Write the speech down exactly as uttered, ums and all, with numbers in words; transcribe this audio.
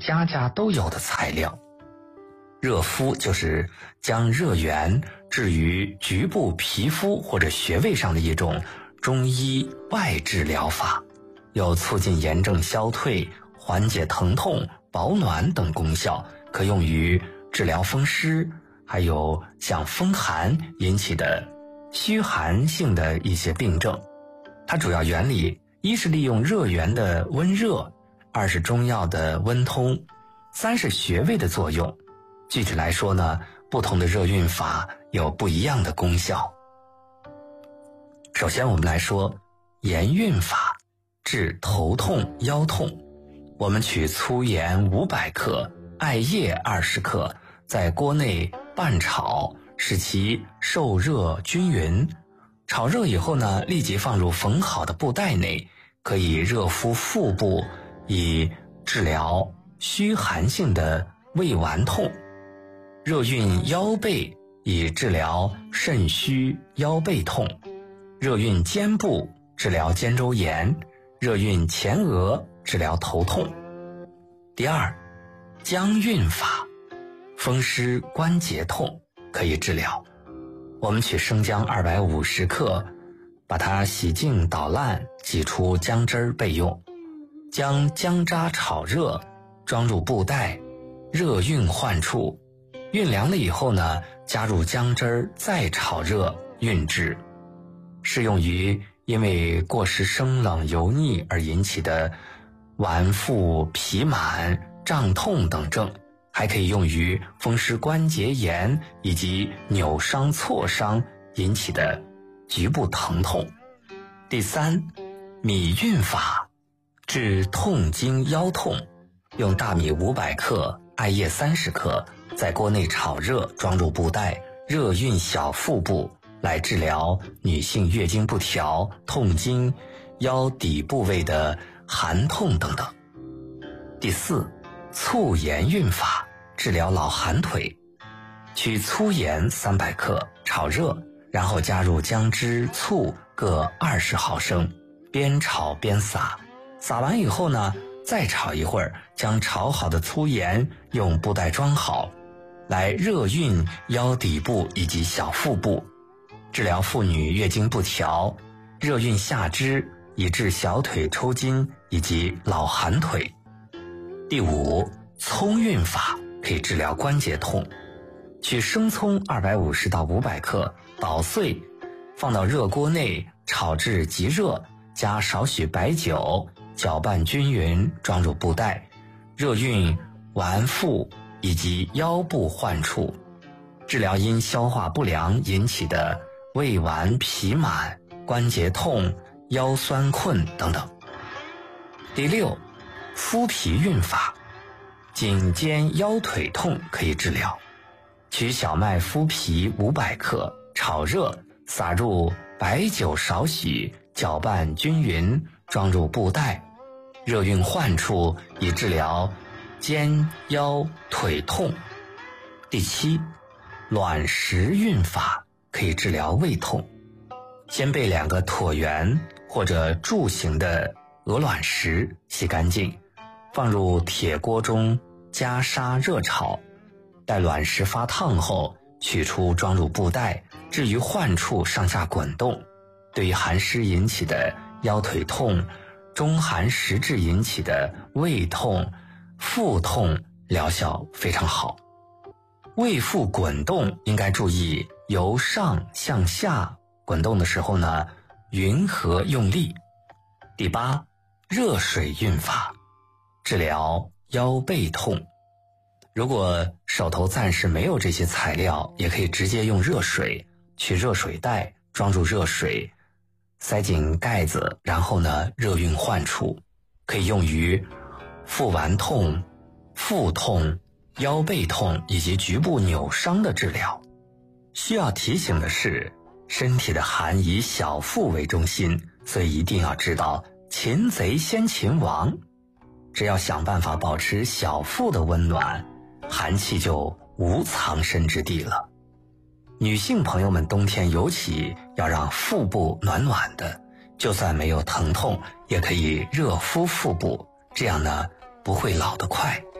家家都有的材料。热敷就是将热源置于局部皮肤或者穴位上的一种中医外治疗法，有促进炎症消退、缓解疼痛、保暖等功效，可用于治疗风湿，还有像风寒引起的虚寒性的一些病症。它主要原理一是利用热源的温热，二是中药的温通，三是穴位的作用。具体来说呢，不同的热运法有不一样的功效。首先我们来说盐运法，治头痛、腰痛。我们取粗盐五百克，艾叶二十克，在锅内拌炒，使其受热均匀。炒热以后呢，立即放入缝好的布袋内，可以热敷腹部，以治疗虚寒性的胃脘痛；热运腰背，以治疗肾虚腰背痛；热运肩部，治疗肩周炎；热运前额，治疗头痛。第二，姜运法，风湿关节痛可以治疗。我们取生姜二百五十克，把它洗净捣烂，挤出姜汁儿备用。将姜渣炒热，装入布袋，热运患处。运凉了以后呢，加入姜汁儿，再炒热运制。适用于因为过食生冷油腻而引起的脘腹皮满、胀痛等症，还可以用于风湿关节炎以及扭伤、挫伤引起的局部疼痛。第三，米运法，治痛经腰痛。用大米五百克，艾叶三十克，在锅内炒热，装入布袋，热运小腹部，来治疗女性月经不调、痛经、腰底部位的寒痛等等。第四，粗盐运法，治疗老寒腿。取粗盐三百克，炒热，然后加入姜汁、醋各二十毫升，边炒边撒。撒完以后呢，再炒一会儿，将炒好的粗盐用布袋装好，来热运腰底部以及小腹部，治疗妇女月经不调；热运下肢，以治小腿抽筋以及老寒腿。第五，葱运法，可以治疗关节痛。取生葱二百五十到五百克，捣碎，放到热锅内炒至极热，加少许白酒，搅拌均匀，装入布袋，热运脘腹以及腰部患处，治疗因消化不良引起的胃脘皮满、关节痛、腰酸困等等。第六，敷皮运法，颈肩腰腿痛可以治疗。取小麦麸皮五百克，炒热，撒入白酒少许，搅拌均匀，装入布袋，热运患处，以治疗肩腰腿痛。第七，卵石运法，可以治疗胃痛。先备两个椭圆或者柱形的鹅卵石，洗干净，放入铁锅中加沙热炒，待卵石发烫后，取出装入布袋，置于患处上下滚动。对于寒湿引起的腰腿痛、中寒实质引起的胃痛、腹痛，疗效非常好。胃腹滚动应该注意由上向下滚动的时候呢，匀和用力。第八，热水运法，治疗腰背痛。如果手头暂时没有这些材料，也可以直接用热水，取热水袋，装入热水，塞紧盖子，然后呢热运患处，可以用于腹脘痛、腹痛、腰背痛以及局部扭伤的治疗。需要提醒的是，身体的寒以小腹为中心，所以一定要知道擒贼先擒王。只要想办法保持小腹的温暖，寒气就无藏身之地了。女性朋友们冬天尤其要让腹部暖暖的，就算没有疼痛，也可以热敷腹部，这样呢不会老得快。